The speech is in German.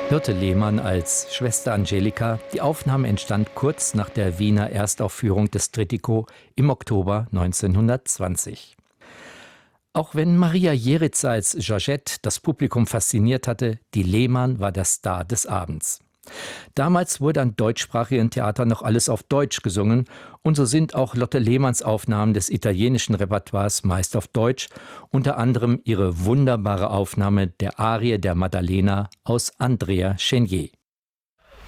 Birte Lehmann als Schwester Angelika. Die Aufnahme entstand kurz nach der Wiener Erstaufführung des Trittico im Oktober 1920. Auch wenn Maria Jerritzer als Georgette das Publikum fasziniert hatte, die Lehmann war der Star des Abends. Damals wurde an deutschsprachigen Theatern noch alles auf Deutsch gesungen und so sind auch Lotte Lehmanns Aufnahmen des italienischen Repertoires meist auf Deutsch, unter anderem ihre wunderbare Aufnahme der Arie der Maddalena aus Andrea Chenier.